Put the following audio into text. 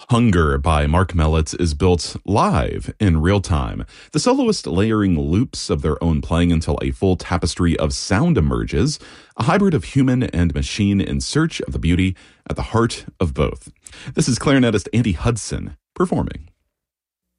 Hunger by Mark Mellitz is built live in real time, the soloist layering loops of their own playing until a full tapestry of sound emerges, a hybrid of human and machine in search of the beauty at the heart of both. This is clarinetist Andy Hudson performing.